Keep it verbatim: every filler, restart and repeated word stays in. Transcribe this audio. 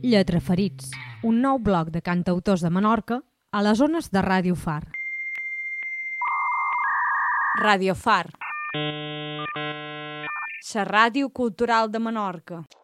Lletraferits, un nou bloc de cantautors de Menorca a les ones de Ràdio Far. Ràdio Far, la ràdio cultural de Menorca.